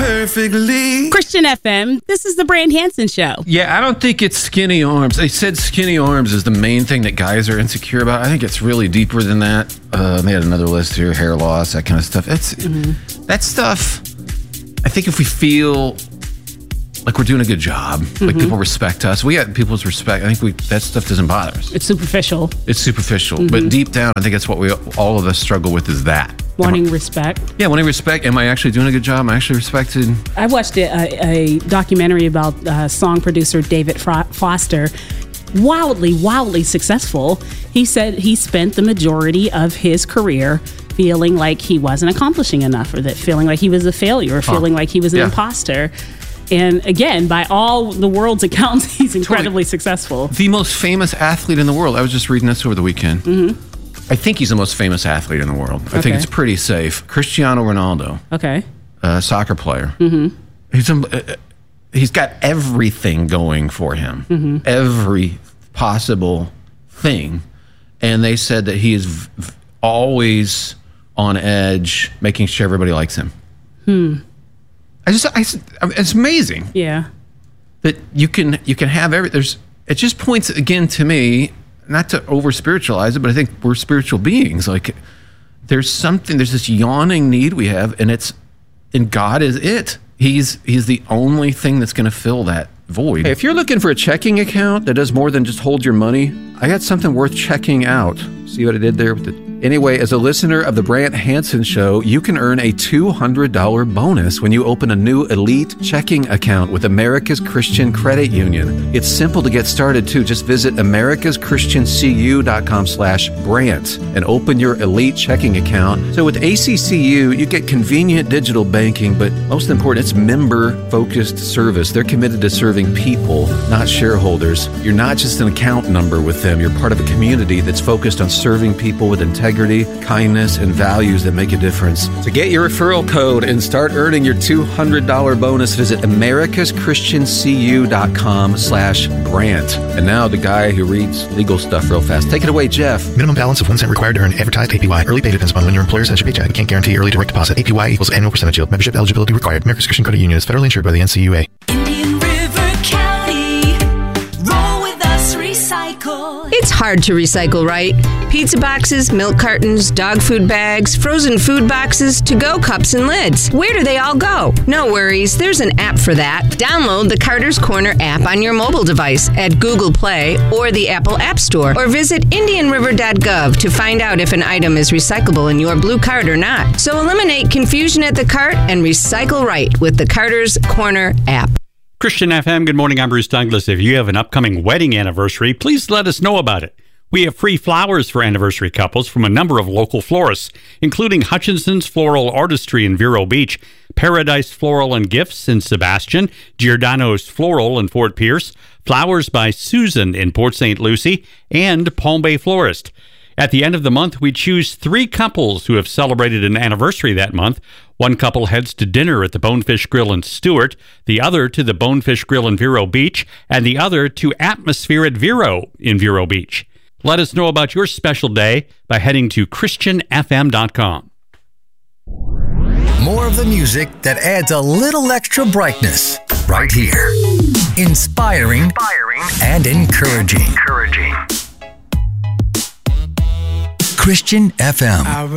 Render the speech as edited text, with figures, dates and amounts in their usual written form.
perfectly. Christian FM, this is the Brand Hansen Show. Yeah, I don't think it's skinny arms. They said skinny arms is the main thing that guys are insecure about. I think it's really deeper than that. They had another list here, hair loss, that kind of stuff. That stuff, I think if we feel like we're doing a good job, like people respect us, we got people's respect. I think that stuff doesn't bother us. It's superficial. It's superficial. But deep down, I think that's what all of us struggle with is that. Wanting respect. Yeah, wanting respect. Am I actually doing a good job? Am I actually respected? I watched a documentary about song producer David Foster. Wildly successful. He said he spent the majority of his career feeling like he wasn't accomplishing enough, or that feeling like he was a failure, or feeling like he was an imposter. And again, by all the world's accounts, he's incredibly successful. The most famous athlete in the world. I was just reading this over the weekend. I think he's the most famous athlete in the world. I think it's pretty safe. Cristiano Ronaldo. Okay. Soccer player. He's got everything going for him. Every possible thing. And they said that he is always on edge, making sure everybody likes him. It's amazing. Yeah. That you can have it just points again to me, not to over spiritualize it, but I think we're spiritual beings. Like there's this yawning need we have, and God is it. He's the only thing that's going to fill that void. Hey, if you're looking for a checking account that does more than just hold your money, I got something worth checking out. See what I did there? Anyway, as a listener of the Brant Hansen Show, you can earn a $200 bonus when you open a new elite checking account with America's Christian Credit Union. It's simple to get started, too. Just visit americaschristiancu.com/Brant and open your elite checking account. So with ACCU, you get convenient digital banking, but most important, it's member-focused service. They're committed to serving people, not shareholders. You're not just an account number with them. You're part of a community that's focused on serving people with integrity, kindness, and values that make a difference. To get your referral code and start earning your $200 bonus, visit americaschristiancu.com/Brant. And now the guy who reads legal stuff real fast. Take it away, Jeff. Minimum balance of 1 cent required to earn advertised APY. Early pay depends upon when your employer sends your paycheck. Can't guarantee early direct deposit. APY equals annual percentage yield. Membership eligibility required. America's Christian Credit Union is federally insured by the NCUA. Indian River County, roll with us, recycle. It's hard to recycle, right? Pizza boxes, milk cartons, dog food bags, frozen food boxes, to-go cups and lids. Where do they all go? No worries, there's an app for that. Download the Carter's Corner app on your mobile device at Google Play or the Apple App Store, or visit indianriver.gov to find out if an item is recyclable in your blue cart or not. So eliminate confusion at the cart and recycle right with the Carter's Corner app. Christian FM, good morning. I'm Bruce Douglas. If you have an upcoming wedding anniversary, please let us know about it. We have free flowers for anniversary couples from a number of local florists, including Hutchinson's Floral Artistry in Vero Beach, Paradise Floral and Gifts in Sebastian, Giordano's Floral in Fort Pierce, Flowers by Susan in Port St. Lucie, and Palm Bay Florist. At the end of the month, we choose 3 couples who have celebrated an anniversary that month. One couple heads to dinner at the Bonefish Grill in Stewart, the other to the Bonefish Grill in Vero Beach, and the other to Atmosphere at Vero in Vero Beach. Let us know about your special day by heading to ChristianFM.com. More of the music that adds a little extra brightness right here. Inspiring and encouraging. Christian FM.